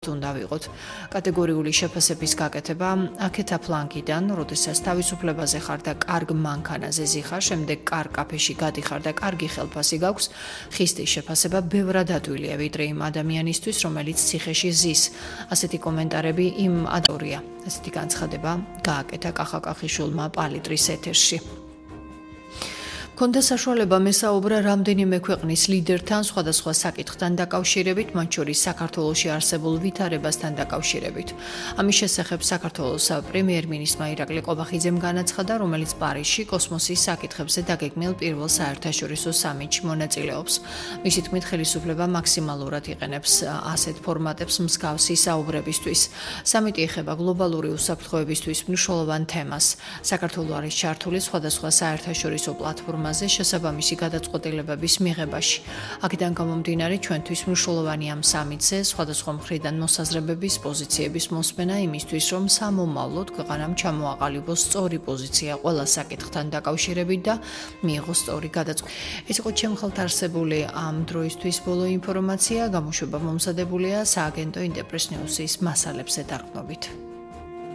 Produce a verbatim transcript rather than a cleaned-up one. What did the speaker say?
უნდა ვიყოთ. კატეგორიული შეფასების გაკეთება აქეთა ფლანგიდან, როდესაც თავისუფლებაზე ხარ და კარგ მანქანაზე ზიხარ, შემდეგ კარგ კაფეში გადიხარ და კარგი ხელფასი გაქვს, ხისტის შეფასება ბევრად ადვილია ვიდრე იმ ადამიანისთვის, რომელიც ციხეში ზის. ასეთი კომენტარები იმ ადორია. ასეთი განცხადება გააკეთა კახაკახიშვილმა პალიტრის ეთერში. Კონდა საშუალება მესაუბრა რამდენიმე ქვეყნის ლიდერთან სხვადასხვა საკითხთან დაკავშირებით, მათ შორის საქართველოში არსებულ ვითარებასთან დაკავშირებით. ამის შესახებ საქართველოს პრემიერ-მინისტრმა ირაკლი ყობახიძემ განაცხადა, რომელიც პარიზში კოსმოსის საკითხებზე დაგეგმილ პირველ საერთაშორისო სამიტში მონაწილეობს. მისი თქმით, ხელისუფლება მაქსიმალურად იყენებს ასეთ ფორმატებს მსგავსი საუბრებისთვის. სამიტი ეხება გლობალური უსაფრთხოებისთვის მნიშვნელოვან თემას. საქართველო არის ჩართული სხვადასხვა საერთაშორისო პლატფორმაზე შესაბამისი გადაწყვეტილებების მიღებაში. აქედან გამომდინარე, ჩვენთვის მნიშვნელოვანი ამ სამიტზე სხვადასხვა მხრიდან მოსაზრებების პოზიციების მოსმენა იმისთვის, რომ სამომავლოდ ქვეყანამ ჩამოაყალიბოს სწორი პოზიცია ყველა საკითხთან დაკავშირებით და მიიღოს სწორი გადაწყვეტილება. ეს იყო ჩემ ხელთ არსებული ამ დროისთვის ბოლო ინფორმაცია, გამოშვება მომზადებულია სააგენტო ინტერპრეს ნიუსის მასალებზე დაყრდნობით.